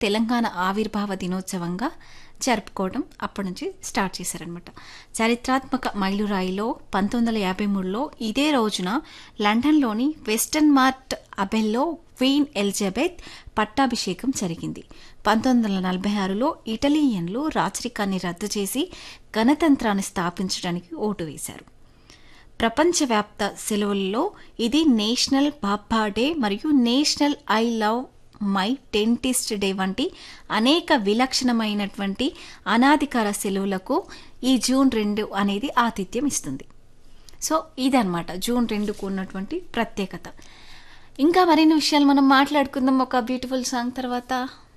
తెలంగాణ ఆవిర్భావ దినోత్సవంగా జరుపుకోవడం అప్పటి నుంచి స్టార్ట్ చేశారనమాట. చారిత్రాత్మక మైలురాయిలో 1953లో ఇదే రోజున లండన్లోని వెస్టర్న్ మార్ట్ అబెల్లో క్వీన్ ఎలిజబెత్ పట్టాభిషేకం జరిగింది. 1946లో ఇటలీయన్లు రాచరికాన్ని రద్దు చేసి గణతంత్రాన్ని స్థాపించడానికి ఓటు వేశారు. ప్రపంచవ్యాప్త సెలవుల్లో ఇది నేషనల్ బాబ్బా డే మరియు national I love my dentist day వంటి అనేక విలక్షణమైనటువంటి అనాధికార సెలవులకు ఈ జూన్ 2 అనేది ఆతిథ్యం ఇస్తుంది. సో ఇదన్నమాట జూన్ 2కు ఉన్నటువంటి ప్రత్యేకత. ఇంకా మరిన్ని విషయాలు మనం మాట్లాడుకుందాం ఒక బ్యూటిఫుల్ సాంగ్ తర్వాత.